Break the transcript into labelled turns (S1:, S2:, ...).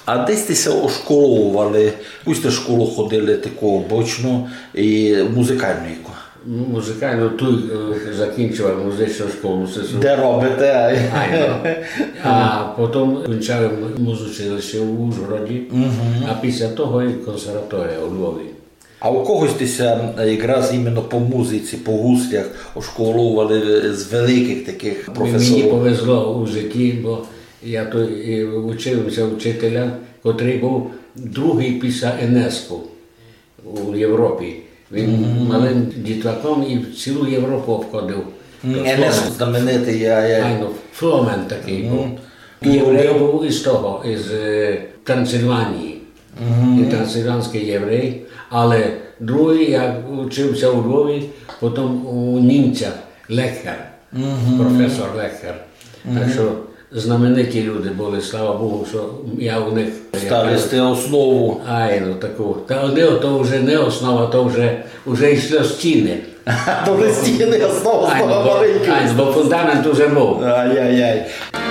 S1: А десь ти ся ошколовували, якусь ти школу ходили таку бочну і музикальну яку?
S2: Музикальну тут закінчував музичну школу.
S1: Де робите?
S2: А потім кінчав музичне в Ужгороді, а після того і консерваторія у Львові.
S1: А у когось тися якраз іменно по музиці, по гуслях ошколовували з великих таких професорів?
S2: Мені повезло у житті, бо я вчився вчителя, котрий був другий після ЮНЕСКО у Європі. Він малим дітлаком і в цілу Європу обходив.
S1: ЮНЕСКО знаменитий.
S2: Фломен такий був. Єврей був із того, із Трансильванії. Він трансильванський єврей. Але другий, я вчився у Львові, потім у німцях Лекер, професор Лекер. Так що знамениті люди були, слава Богу, що я у них...
S1: Ставили основу.
S2: Таку. Та то вже не основа, то вже йшли стіни.
S1: То вже стіни, основа маленька.
S2: Бо фундамент вже був.
S1: Ай-яй-яй.